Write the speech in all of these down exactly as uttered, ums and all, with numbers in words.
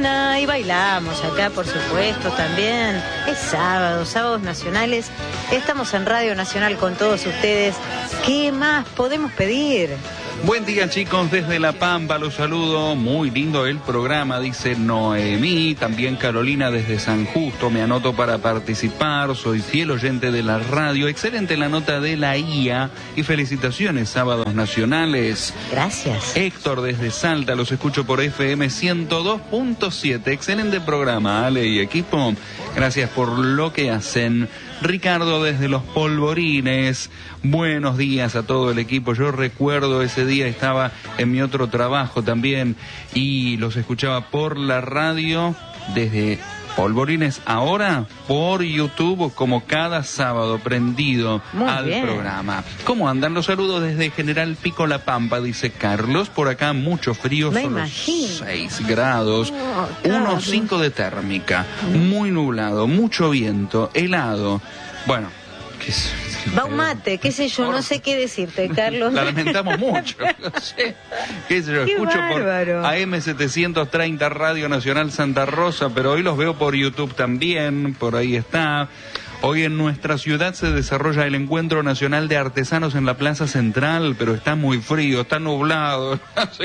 Carolina, y bailamos acá, por supuesto, también. Es sábado, sábados nacionales. Estamos en Radio Nacional con todos ustedes. ¿Qué más podemos pedir? Buen día, chicos, desde La Pampa los saludo. Muy lindo el programa, dice Noemí. También Carolina desde San Justo, me anoto para participar. Soy fiel oyente de la radio. Excelente la nota de la I A y felicitaciones, sábados nacionales. Gracias. Héctor desde Salta, los escucho por F M ciento dos punto siete. Excelente programa, Ale y equipo. Gracias por lo que hacen. Ricardo desde Los Polvorines, buenos días a todo el equipo. Yo recuerdo ese día estaba en mi otro trabajo también y los escuchaba por la radio desde Polvorines, ahora por YouTube como cada sábado, prendido Muy al bien. programa. ¿Cómo andan? Los saludos desde General Pico La Pampa, dice Carlos. Por acá mucho frío, Me solo imagino. seis grados, Oh, uno coma Carlos. cinco de térmica, muy nublado, mucho viento, helado. Bueno, ¿qué es? Va un mate, qué sé yo, no sé qué decirte, Carlos. La lamentamos mucho, no sé. ¿Qué sé yo? Qué Escucho bárbaro. por A M setecientos treinta Radio Nacional Santa Rosa, pero hoy los veo por YouTube también, por ahí está. Hoy en nuestra ciudad se desarrolla el Encuentro Nacional de Artesanos en la Plaza Central, pero está muy frío, está nublado.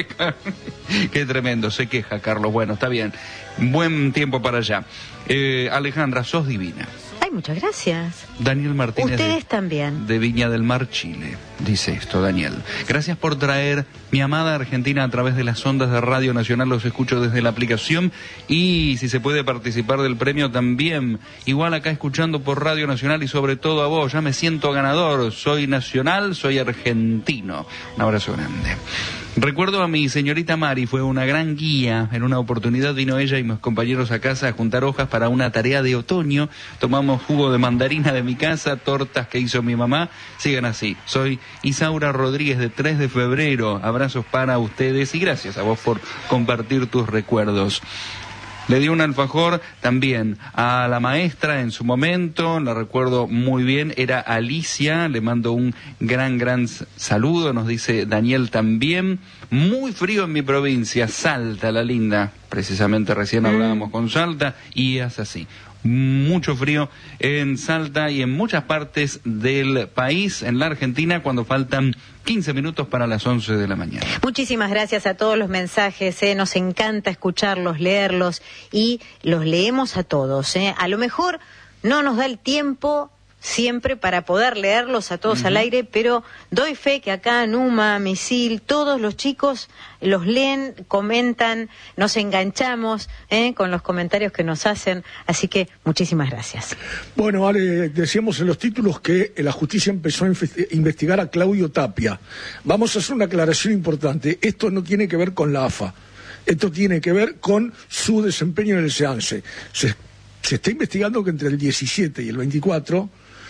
Qué tremendo, se queja Carlos. Bueno, está bien. Buen tiempo para allá. Eh, Alejandra, sos divina. Ay, muchas gracias. Daniel Martínez Ustedes de, también. de Viña del Mar, Chile. Dice esto, Daniel. Gracias por traer mi amada Argentina a través de las ondas de Radio Nacional. Los escucho desde la aplicación y si se puede participar del premio también. Igual acá escuchando por Radio Nacional y sobre todo a vos. Ya me siento ganador. Soy nacional, soy argentino. Un abrazo grande. Recuerdo a mi señorita Mari, fue una gran guía. En una oportunidad vino ella y mis compañeros a casa a juntar hojas para una tarea de otoño. Tomamos jugo de mandarina de mi casa, tortas que hizo mi mamá. Sigan así. Soy Isaura Rodríguez de tres de febrero. Abrazos para ustedes y gracias a vos por compartir tus recuerdos. Le di un alfajor también a la maestra en su momento, la recuerdo muy bien, era Alicia, le mando un gran, gran saludo, nos dice Daniel también. Muy frío en mi provincia, Salta, la linda, precisamente recién hablábamos con Salta, y es así. Mucho frío en Salta y en muchas partes del país, en la Argentina, cuando faltan quince minutos para las once de la mañana. Muchísimas gracias a todos los mensajes, ¿eh? Nos encanta escucharlos, leerlos y los leemos a todos, ¿eh? A lo mejor no nos da el tiempo siempre para poder leerlos a todos uh-huh. al aire, pero doy fe que acá Numa, Misil, todos los chicos los leen, comentan, nos enganchamos ¿eh? con los comentarios que nos hacen, así que muchísimas gracias. Bueno, Ale, decíamos en los títulos que la justicia empezó a investigar a Claudio Tapia. Vamos a hacer una aclaración importante. Esto no tiene que ver con la A F A, esto tiene que ver con su desempeño en el SEANSE. Se, se está investigando que entre el diecisiete y el veinticuatro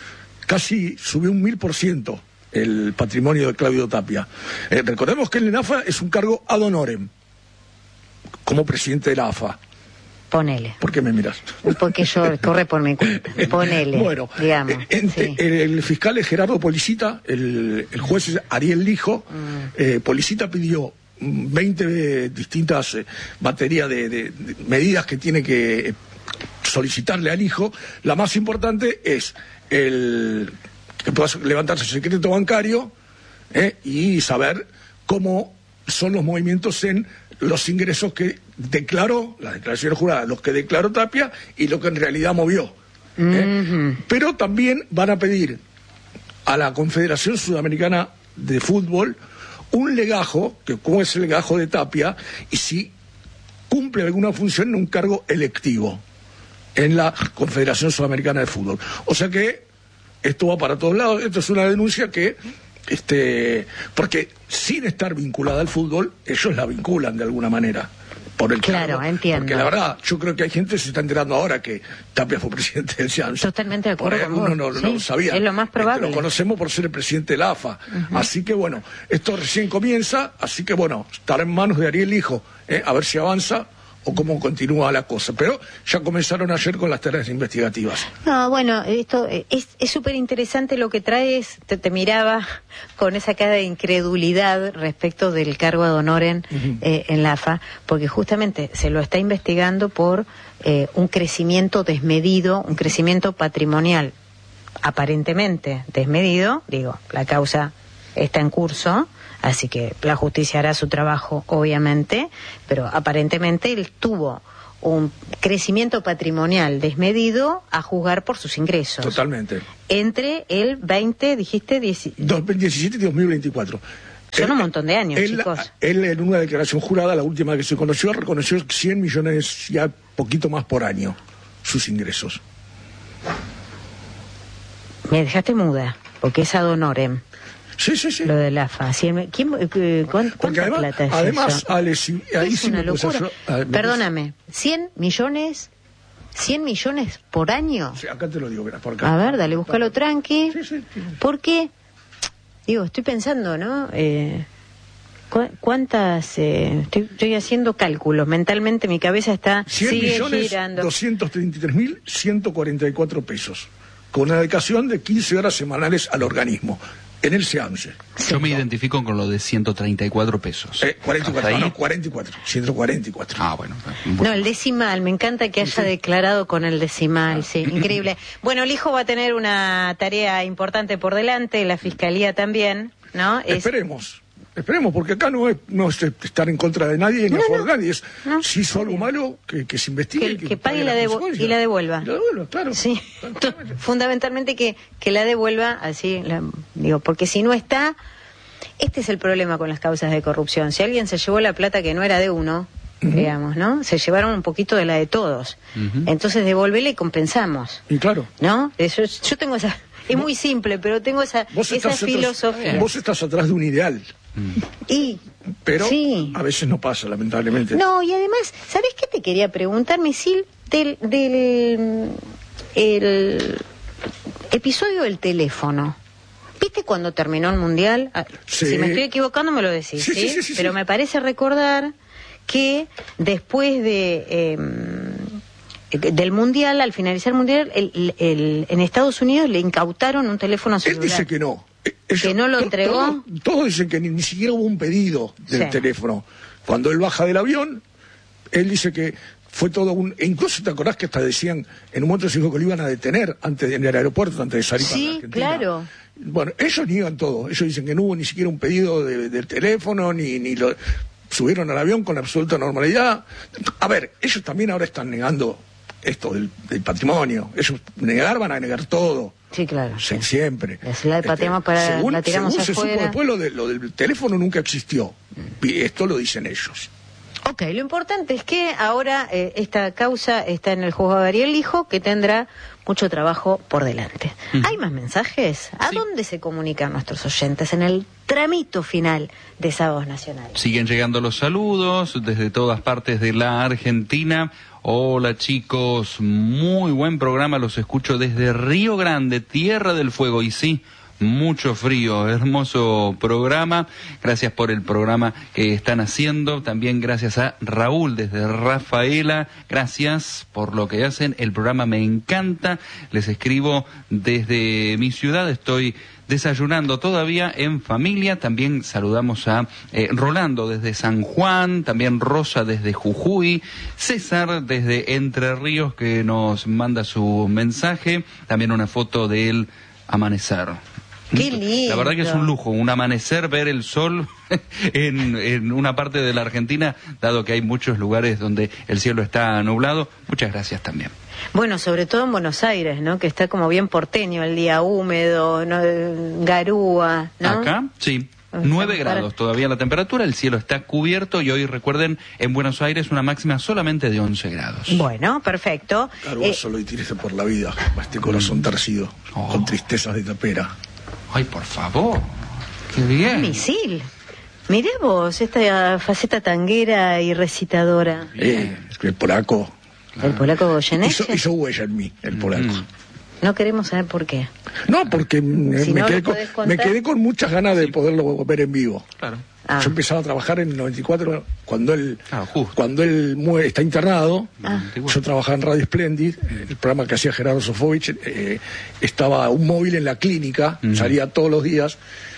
casi subió un mil por ciento el patrimonio de Claudio Tapia. Eh, recordemos que el en A F A es un cargo ad honorem, como presidente de la A F A. Ponele. ¿Por qué me miras? Porque yo corre por mi cuenta. Ponele. Bueno, digamos. Eh, entre, sí. el, el fiscal es Gerardo Policita, el, el juez es Ariel Lijo. Mm. Eh, Policita pidió veinte distintas eh, baterías de, de, de medidas que tiene que eh, solicitarle al hijo. La más importante es el que pueda levantarse el secreto bancario eh, y saber cómo son los movimientos en los ingresos que declaró, las declaraciones juradas, los que declaró Tapia y lo que en realidad movió. Eh. Uh-huh. Pero también van a pedir a la Confederación Sudamericana de Fútbol un legajo, que cómo es el legajo de Tapia, y si cumple alguna función en un cargo electivo en la Confederación Sudamericana de Fútbol. O sea que esto va para todos lados. Esto es una denuncia que, este, porque sin estar vinculada al fútbol, ellos la vinculan de alguna manera. Por el claro, cargo. Entiendo. Porque la verdad, yo creo que hay gente que se está enterando ahora que Tapia fue presidente del SEANSE. Totalmente de acuerdo con vos. Uno no, no, sí, no sabía. Es lo más probable. Este, lo conocemos por ser el presidente de la A F A. Uh-huh. Así que bueno, esto recién comienza, así que bueno, estará en manos de Ariel Lijo, ¿eh? A ver si avanza o cómo continúa la cosa. Pero ya comenzaron ayer con las tareas investigativas. No, bueno, esto es súper interesante lo que traes. Te, te miraba con esa cara de incredulidad respecto del cargo ad honorem uh-huh. eh, en la A F A, porque justamente se lo está investigando por eh, un crecimiento desmedido, un crecimiento patrimonial aparentemente desmedido. Digo, la causa está en curso, así que la justicia hará su trabajo, obviamente, pero aparentemente él tuvo un crecimiento patrimonial desmedido a juzgar por sus ingresos. Totalmente. Entre el veinte, dijiste, dos mil diecisiete y dos mil veinticuatro. Son él, un montón de años, él, chicos. Él, en una declaración jurada, la última que se conoció, reconoció cien millones, ya poquito más por año, sus ingresos. Me dejaste muda, porque es ad honorem. Sí, sí, sí. Lo del A F A. ¿Quién, eh, ¿Cuánta porque además, plata es además, eso? Ale, si, ahí es sí una me locura. yo, a, Perdóname, ¿cien millones? ¿cien millones por año? Sí, acá te lo digo, por acá. A ver, dale, búscalo tranqui. Sí, sí, sí. ¿Por qué? Digo, estoy pensando, ¿no? Eh, ¿cu ¿Cuántas? Eh, estoy, estoy haciendo cálculos. Mentalmente mi cabeza está cien millones doscientos treinta y tres mil ciento cuarenta y cuatro pesos. Con una dedicación de quince horas semanales al organismo. En el SEAMSE. Yo me identifico con lo de ciento treinta y cuatro pesos. Eh, cuarenta y cuatro, no, no, cuarenta y cuatro. ciento cuarenta y cuatro. Ah, bueno. No, el decimal, me encanta que haya sí. declarado con el decimal, sí, increíble. Bueno, el hijo va a tener una tarea importante por delante, la fiscalía también, ¿no? Es... Esperemos. Esperemos, porque acá no es, no es estar en contra de nadie ni no, a favor no, de nadie. Es, no, si hizo algo malo, que, que se investigue. Que, que, que pague, pague la devo y la devuelva. Y la devuelva, claro. Sí, fundamentalmente que, que la devuelva, así, la, digo, porque si no está, este es el problema con las causas de corrupción. Si alguien se llevó la plata que no era de uno, uh-huh. digamos, ¿no? Se llevaron un poquito de la de todos. Uh-huh. Entonces devolvele y compensamos. Y claro. ¿No? Eso, yo tengo esa... Es muy simple, pero tengo esa, esa filosofía. Atrás, vos estás atrás de un ideal. Y, pero sí. a veces no pasa, lamentablemente. No, y además, ¿sabés qué te quería preguntar, Misil? Del, del el episodio del teléfono. ¿Viste cuando terminó el Mundial? Sí. Si me estoy equivocando me lo decís, ¿sí? Sí, sí, sí, sí, pero sí. me parece recordar que después de... Eh, del Mundial, al finalizar el Mundial, el, el, el, en Estados Unidos le incautaron un teléfono celular. Él dice que no. Eso, ¿Que no lo to, entregó? Todos todo dicen que ni, ni siquiera hubo un pedido del sí. teléfono. Cuando él baja del avión, él dice que fue todo un... E incluso te acordás que hasta decían, en un momento se dijo que lo iban a detener antes de, en el aeropuerto, antes de salir sí, para la Argentina. Claro. Bueno, ellos niegan todo. Ellos dicen que no hubo ni siquiera un pedido de, del teléfono, ni, ni lo... Subieron al avión con absoluta normalidad. A ver, ellos también ahora están negando esto del, del patrimonio. Ellos negar van a negar todo. Sí, claro. Sí, sí. Siempre. Si la pateamos este, para según, la tiramos según afuera. Se supo después, lo, de, lo del teléfono nunca existió. Y esto lo dicen ellos. Ok, lo importante es que ahora eh, esta causa está en el juzgado de Ariel Lijo, que tendrá mucho trabajo por delante. Mm. ¿Hay más mensajes? ¿A sí. dónde se comunican nuestros oyentes en el tramito final de Sábados Nacionales? Siguen llegando los saludos desde todas partes de la Argentina. Hola chicos, muy buen programa, los escucho desde Río Grande, Tierra del Fuego, y sí, mucho frío, hermoso programa, gracias por el programa que están haciendo, también gracias a Raúl desde Rafaela, gracias por lo que hacen, el programa me encanta, les escribo desde mi ciudad, estoy desayunando todavía en familia, también saludamos a eh, Rolando desde San Juan, también Rosa desde Jujuy, César desde Entre Ríos que nos manda su mensaje, también una foto del amanecer. ¡Qué lindo! La verdad que es un lujo, un amanecer, ver el sol en, en una parte de la Argentina, dado que hay muchos lugares donde el cielo está nublado. Muchas gracias también. Bueno, sobre todo en Buenos Aires, ¿no? Que está como bien porteño el día, húmedo, ¿no? Garúa, ¿no? Acá, sí. nueve grados todavía la temperatura, el cielo está cubierto y hoy recuerden, en Buenos Aires una máxima solamente de once grados. Bueno, perfecto. Garúa eh... solo y tírese por la vida, este corazón mm. torcido, oh. con tristezas de tapera. Ay, por favor, qué bien. Un misil. Mirá vos, esta faceta tanguera y recitadora. Eh, el polaco. El polaco Goyeneche. Hizo, hizo huella en mí, el polaco. Mm. No queremos saber por qué. No, porque me, Si me no quedé lo con, podés contar. me quedé con muchas ganas de poderlo ver en vivo. Claro. Ah. Yo empezaba a trabajar en el noventa y cuatro, cuando él, Ah, justo. cuando él muere, está internado. Ah. Yo trabajaba en Radio Splendid, el programa que hacía Gerardo Sofovich. Eh, estaba un móvil en la clínica, Mm. salía todos los días,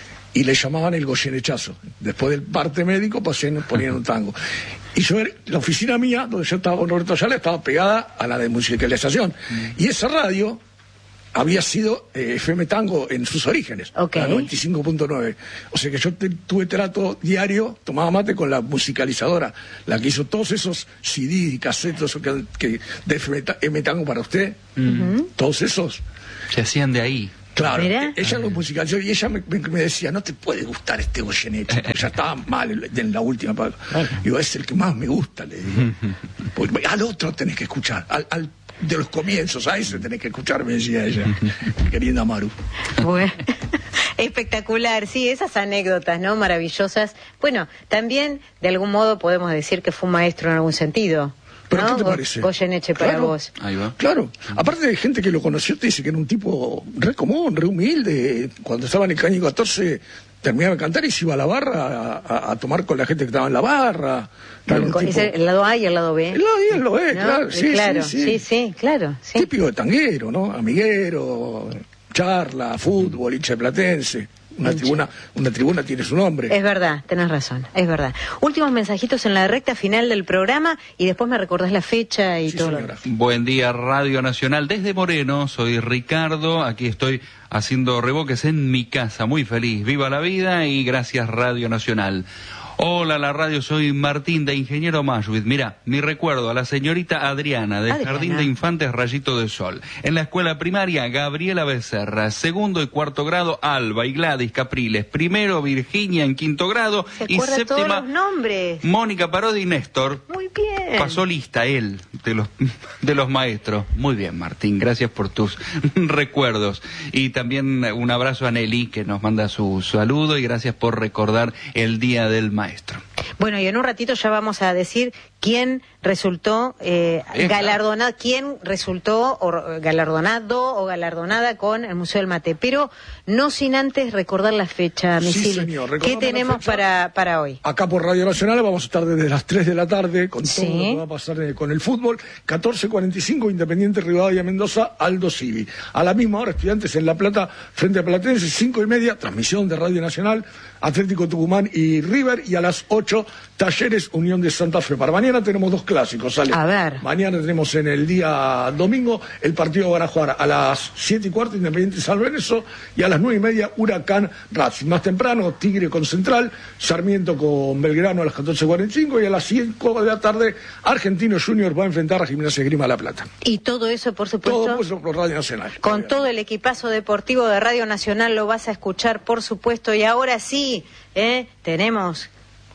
y le llamaban el Goyenechazo. Después del parte médico, ponían, ponían un tango. Y yo, la oficina mía, donde yo estaba con Roberto Ayala, estaba pegada a la de musicalización. Mm. Y esa radio había sido eh, F M Tango en sus orígenes, Ok. la noventa y cinco punto nueve. O sea que yo te- tuve trato diario, tomaba mate con la musicalizadora, la que hizo todos esos C D y cassettes que, que de F M, Ta- F M Tango para usted, todos esos. Se hacían de ahí. Claro, Mirá. e- ella lo musicalizó y ella me, me- me decía, no te puede gustar este Goyeneche, porque ya estaba mal en- en la última parte. Digo, es el que más me gusta, le digo. Porque al otro tenés que escuchar, al, al de los comienzos, a ese tenés que escuchar, me decía ella, querida Maru. Bueno, espectacular, sí, esas anécdotas, ¿no? Maravillosas. Bueno, también, de algún modo, podemos decir que fue un maestro en algún sentido. ¿Pero ¿no? qué te Go- parece? Goyeneche para Claro. vos. Ahí va. Claro, aparte de gente que lo conoció, te dice que era un tipo re común, re humilde. Cuando estaba en el Caño catorce, terminaba de cantar y se iba a la barra a, a- a tomar con la gente que estaba en la barra. Era un Con tipo- ese- el lado A y el lado B. El lado A y el lado B, ¿no? claro, sí, claro, sí, sí. sí, sí, claro, sí. Típico de tanguero, ¿no? Amiguero, charla, fútbol, hincha de platense. Una Hincha. tribuna, una tribuna tiene su nombre. Es verdad, tenés razón, es verdad. Últimos mensajitos en la recta final del programa y después me recordás la fecha y Sí, todo lo señora. demás. Buen día, Radio Nacional. Desde Moreno, soy Ricardo. Aquí estoy haciendo reboques en mi casa. Muy feliz. Viva la vida y gracias, Radio Nacional. Hola, la radio, soy Martín de Ingeniero Mashuit. Mira, mi recuerdo a la señorita Adriana del Adriana. Jardín de Infantes Rayito de Sol. En la escuela primaria, Gabriela Becerra. Segundo y cuarto grado, Alba y Gladys Capriles. Primero, Virginia en quinto grado. Se Y acuerda todos séptima, los nombres. Mónica Parodi y Néstor. Muy bien. Pasó lista él de los de los maestros. Muy bien, Martín, gracias por tus recuerdos. Y también un abrazo a Nelly, que nos manda su saludo, y gracias por recordar el Día del Maestro. Bueno, y en un ratito ya vamos a decir quién resultó eh, Bien, galardonado, quién resultó o, galardonado o galardonada con el Museo del Mate. Pero no sin antes recordar la fecha, Sí, Misil. señor, ¿Qué recordamos la tenemos fecha. para, para hoy? Acá por Radio Nacional vamos a estar desde las tres de la tarde con todo Sí. lo que va a pasar eh, con el fútbol. catorce cuarenta y cinco, Independiente Rivadavia Mendoza, Aldo Civi. A la misma hora, Estudiantes en La Plata, frente a Platense, cinco y media, transmisión de Radio Nacional, Atlético Tucumán y River. Y a las ocho, Talleres Unión de Santa Fe. Para mañana tenemos dos clásicos, ¿sale? A ver. Mañana tenemos en el día domingo el partido van a jugar a las siete y cuarto, Independiente San Lorenzo, y a las nueve y media, Huracán Racing. Más temprano, Tigre con Central, Sarmiento con Belgrano a las catorce cuarenta y cinco, y a las cinco de la tarde, Argentino Junior va a enfrentar a Gimnasia Esgrima La Plata. Y todo eso, por supuesto, Todo eso por Radio Nacional. con todo el equipazo deportivo de Radio Nacional lo vas a escuchar, por supuesto. Y ahora sí, ¿eh? tenemos...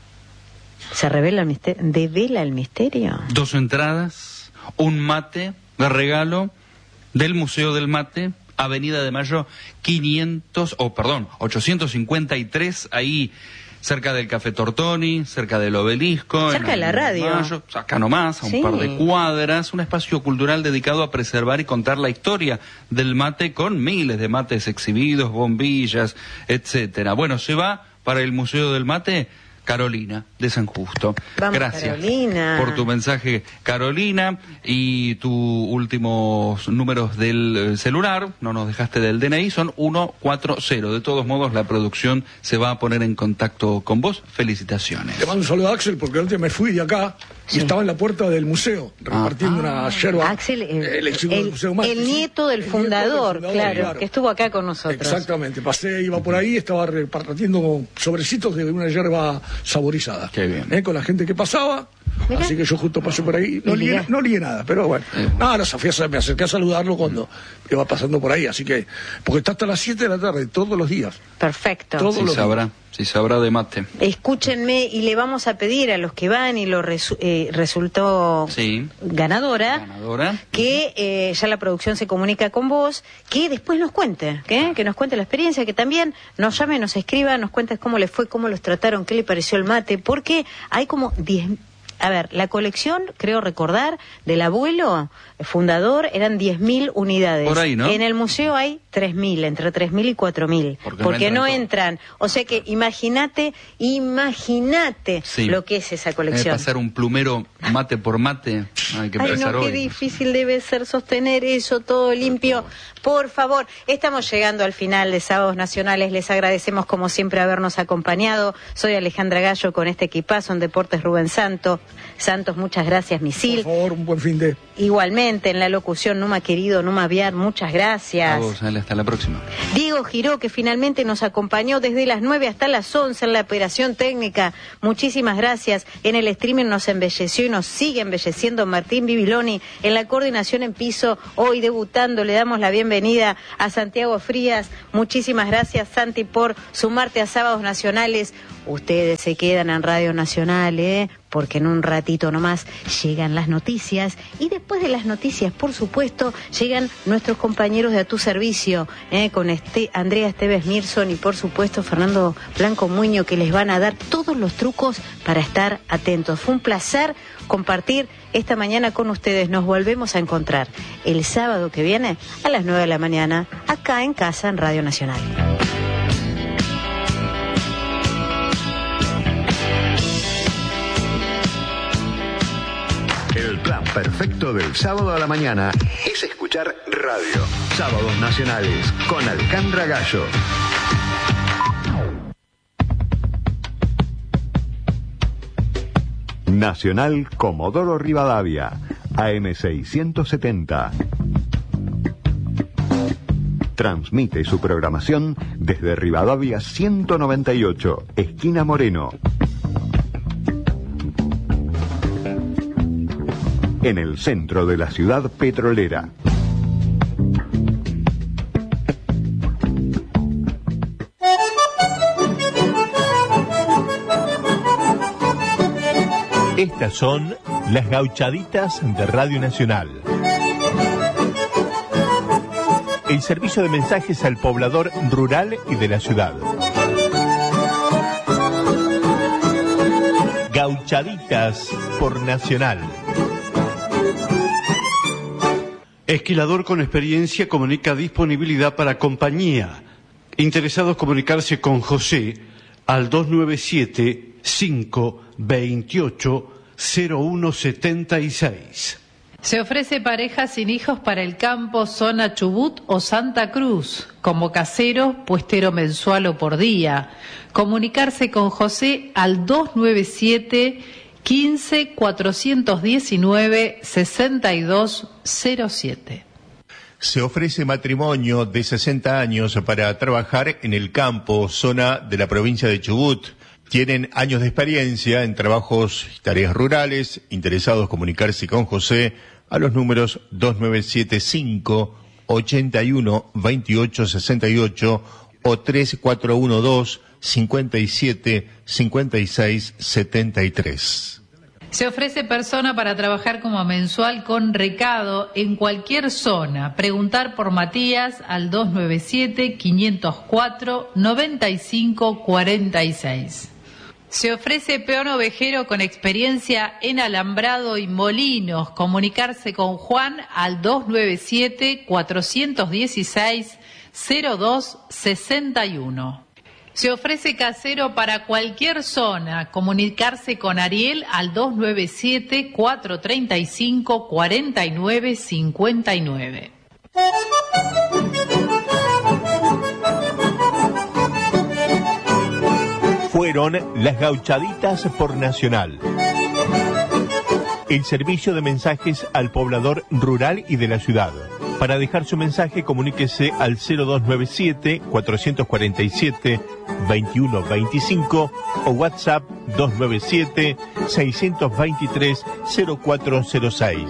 ¿Se revela el misterio? ¿Devela el misterio? Dos entradas, un mate de regalo del Museo del Mate, Avenida de Mayo quinientos, o perdón, ochocientos cincuenta y tres, ahí cerca del Café Tortoni, cerca del Obelisco. Cerca en de la radio. Mayo, acá nomás, a un Sí. par de cuadras, un espacio cultural dedicado a preservar y contar la historia del mate con miles de mates exhibidos, bombillas, etcétera. Bueno, se va para el Museo del Mate Carolina de San Justo. Vamos, Gracias Carolina. por tu mensaje, Carolina, y tus últimos números del eh, celular, no nos dejaste del D N I, son ciento cuarenta. De todos modos, la producción se va a poner en contacto con vos. Felicitaciones. Le mando un saludo a Axel porque antes me fui de acá Sí. y estaba en la puerta del museo repartiendo Ah. una yerba. Axel, eh, ex- el, Museo Mate, el sí. nieto del El nieto del fundador, fundador, claro, que estuvo acá con nosotros. Exactamente, pasé, iba por ahí, estaba repartiendo sobrecitos de una yerba saborizada. Qué bien. Eh, con la gente que pasaba. Mirá. Así que yo justo pasé por ahí, no Y lié, mirá. no lié nada, pero bueno. Eh. Nada, no, Sofía, me acerqué a saludarlo cuando iba pasando por ahí, así que, porque está hasta las siete de la tarde, todos los días. Perfecto. Todo. Si lo sabrá, si sabrá de mate. Escúchenme y le vamos a pedir a los que van y lo resu- eh, resultó Sí. ganadora, Ganadora. que eh, ya la producción se comunica con vos, que después nos cuente, ¿qué? que nos cuente la experiencia, que también nos llame, nos escriba, nos cuentes cómo le fue, cómo los trataron, qué le pareció el mate, porque hay como diez a ver, la colección, creo recordar, del abuelo fundador eran diez mil unidades. Por ahí, ¿no? En el museo hay tres mil, entre tres mil y cuatro mil. Porque, porque no no entran, entran. O sea que imagínate, imagínate sí. lo que es esa Eh, colección. pasar un plumero mate por mate, hay que Ay, empezar no, qué hoy. difícil debe ser sostener eso todo limpio. Por favor, estamos llegando al final de Sábados Nacionales. Les agradecemos como siempre habernos acompañado. Soy Alejandra Gallo con este equipazo en Deportes Rubén Santo. Santos, muchas gracias, Misil. Por favor, un buen fin de... Igualmente, en la locución, Numa querido, Numa Viar, muchas gracias. A vos, Ale, hasta la próxima. Diego Giró, que finalmente nos acompañó desde las nueve hasta las once en la operación técnica. Muchísimas gracias. En el streaming nos embelleció y nos sigue embelleciendo Martín Bibiloni. En la coordinación en piso, hoy debutando, le damos la bienvenida a Santiago Frías. Muchísimas gracias, Santi, por sumarte a Sábados Nacionales. Ustedes se quedan en Radio Nacional, ¿eh? Porque en un ratito nomás llegan las noticias y después de las noticias, por supuesto, llegan nuestros compañeros de A Tu Servicio, ¿eh? Con este Andrea Esteves Mirson y por supuesto Fernando Blanco Muño, que les van a dar todos los trucos para estar atentos. Fue un placer compartir esta mañana con ustedes. Nos volvemos a encontrar el sábado que viene a las nueve de la mañana acá en casa en Radio Nacional. El plan perfecto del sábado a la mañana es escuchar radio. Sábados Nacionales con Alejandra Gallo. Nacional Comodoro Rivadavia, A M seiscientos setenta. Transmite su programación desde Rivadavia ciento noventa y ocho, esquina Moreno. En el centro de la ciudad petrolera. Estas son las gauchaditas de Radio Nacional. El servicio de mensajes al poblador rural y de la ciudad. Gauchaditas por Nacional. Esquilador con experiencia comunica disponibilidad para compañía. Interesados comunicarse con José al dos nueve siete, cinco veintiocho, cero uno setenta y seis. Se ofrece pareja sin hijos para el campo, zona Chubut o Santa Cruz, como casero, puestero mensual o por día. Comunicarse con José al dos nueve siete, quince, cuatrocientos diecinueve, sesenta y dos cero siete. Se ofrece matrimonio de sesenta años para trabajar en el campo, zona de la provincia de Chubut. Tienen años de experiencia en trabajos y tareas rurales. Interesados comunicarse con José a los números dos nueve siete cinco, ochenta y uno, veintiocho sesenta y ocho o tres cuatro uno dos, cincuenta y siete, cincuenta y seis setenta y tres. Se ofrece persona para trabajar como mensual con recado en cualquier zona. Preguntar por Matías al dos nueve siete, quinientos cuatro, noventa y cinco cuarenta y seis. Se ofrece peón ovejero con experiencia en alambrado y molinos. Comunicarse con Juan al dos nueve siete, cuatrocientos dieciséis, cero dos sesenta y uno. Se ofrece casero para cualquier zona. Comunicarse con Ariel al dos nueve siete, cuatrocientos treinta y cinco, cuarenta y nueve cincuenta y nueve. Fueron las gauchaditas por Nacional. El servicio de mensajes al poblador rural y de la ciudad. Para dejar su mensaje, comuníquese al cero dos nueve siete, cuatrocientos cuarenta y siete, veintiuno veinticinco o WhatsApp dos nueve siete, seiscientos veintitrés, cero cuatro cero seis.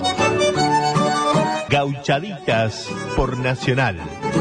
Gauchaditas por Nacional.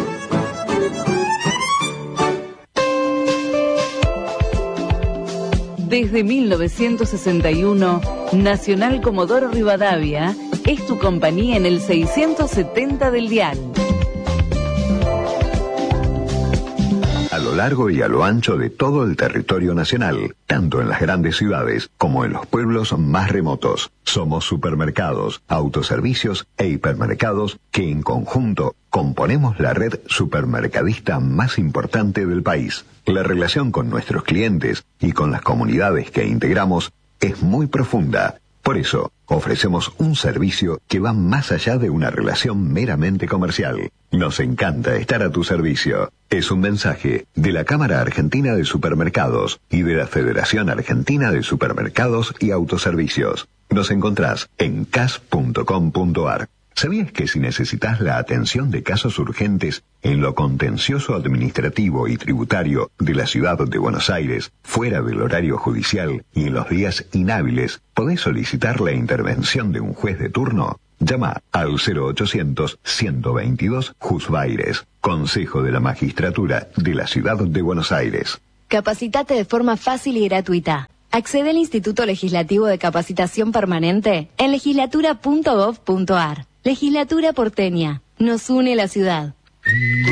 Desde mil novecientos sesenta y uno, Nacional Comodoro Rivadavia es tu compañía en el seiscientos setenta del dial. A lo largo y a lo ancho de todo el territorio nacional, tanto en las grandes ciudades como en los pueblos más remotos. Somos supermercados, autoservicios e hipermercados que en conjunto componemos la red supermercadista más importante del país. La relación con nuestros clientes y con las comunidades que integramos es muy profunda. Por eso, ofrecemos un servicio que va más allá de una relación meramente comercial. Nos encanta estar a tu servicio. Es un mensaje de la Cámara Argentina de Supermercados y de la Federación Argentina de Supermercados y Autoservicios. Nos encontrás en c a s punto com punto a r. ¿Sabías que si necesitas la atención de casos urgentes en lo contencioso administrativo y tributario de la ciudad de Buenos Aires, fuera del horario judicial y en los días inhábiles, podés solicitar la intervención de un juez de turno? Llama al cero ochocientos, ciento veintidós, Jusbaires, Consejo de la Magistratura de la Ciudad de Buenos Aires. Capacitate de forma fácil y gratuita. Accede al Instituto Legislativo de Capacitación Permanente en legislatura punto gov punto a r. Legislatura porteña. Nos une la ciudad.